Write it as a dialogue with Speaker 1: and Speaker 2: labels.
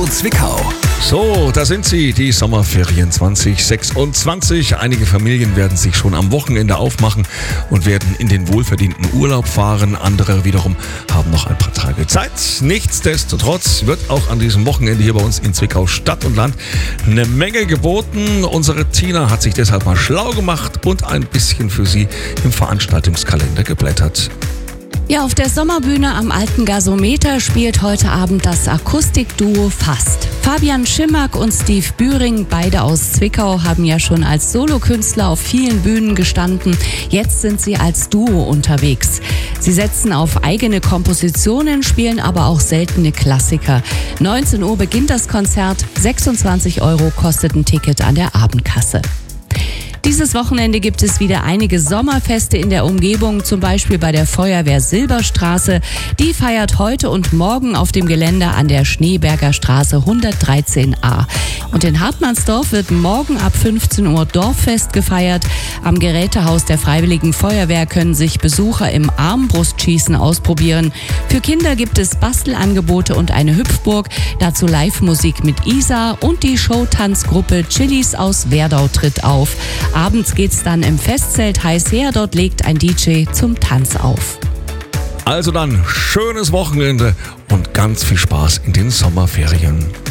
Speaker 1: Radio Zwickau.
Speaker 2: So, da sind sie, die Sommerferien 2026. Einige Familien werden sich schon am Wochenende aufmachen und werden in den wohlverdienten Urlaub fahren. Andere wiederum haben noch ein paar Tage Zeit. Nichtsdestotrotz wird auch an diesem Wochenende hier bei uns in Zwickau Stadt und Land eine Menge geboten. Unsere Tina hat sich deshalb mal schlau gemacht und ein bisschen für Sie im Veranstaltungskalender geblättert.
Speaker 3: Ja, auf der Sommerbühne am Alten Gasometer spielt heute Abend das Akustikduo Fast. Fabian Schimack und Steve Bühring, beide aus Zwickau, haben ja schon als Solokünstler auf vielen Bühnen gestanden. Jetzt sind sie als Duo unterwegs. Sie setzen auf eigene Kompositionen, spielen aber auch seltene Klassiker. 19 Uhr beginnt das Konzert, 26 € kostet ein Ticket an der Abendkasse. Dieses Wochenende gibt es wieder einige Sommerfeste in der Umgebung, zum Beispiel bei der Feuerwehr Silberstraße. Die feiert heute und morgen auf dem Gelände an der Schneeberger Straße 113a. Und in Hartmannsdorf wird morgen ab 15 Uhr Dorffest gefeiert. Am Gerätehaus der Freiwilligen Feuerwehr können sich Besucher im Armbrustschießen ausprobieren. Für Kinder gibt es Bastelangebote und eine Hüpfburg. Dazu Live-Musik mit Isa und die Showtanzgruppe Chilis aus Werdau tritt auf. Abends geht's dann im Festzelt heiß her, dort legt ein DJ zum Tanz auf.
Speaker 2: Also dann, schönes Wochenende und ganz viel Spaß in den Sommerferien.